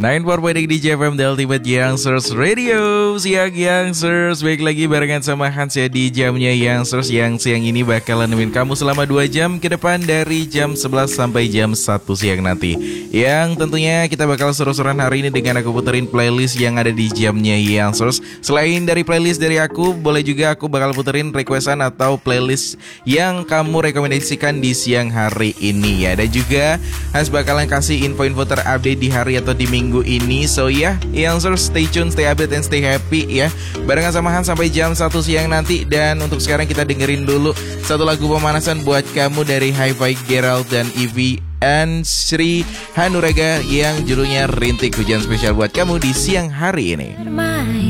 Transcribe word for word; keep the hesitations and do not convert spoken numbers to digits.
sembilan puluh empat D J F M The Ultimate Youngsters Radio. Siang Youngsters, baik lagi barengan sama Hans ya di jamnya Youngsters. Yang siang ini bakalan nemenin kamu selama dua jam ke depan, dari jam sebelas sampai jam satu siang nanti. Yang tentunya kita bakal seru-seruan hari ini dengan aku puterin playlist yang ada di jamnya Youngsters. Selain dari playlist dari aku, boleh juga aku bakal puterin requestan atau playlist yang kamu rekomendasikan di siang hari ini ya. Dan juga Hans bakalan kasih info-info terupdate di hari atau di minggu ini. So ya, yeah, Youngsters, stay tune, stay update, and stay happy ya. Barengan sama Hans sampai jam satu siang nanti. Dan untuk sekarang kita dengerin dulu satu lagu pemanasan buat kamu dari Hi-Fi Gerald dan Ivy and Sri Hanuraga yang judulnya Rintik. Hujan spesial buat kamu di siang hari ini.